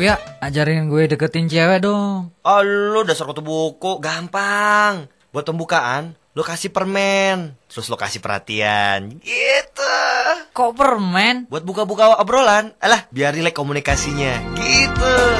ya, ajarin gue deketin cewek dong. Oh, lu dasar kutu buku, gampang. Buat pembukaan, lu kasih permen, terus lu kasih perhatian, gitu. Kok permen? Buat buka-buka obrolan, alah biar rileks komunikasinya, gitu.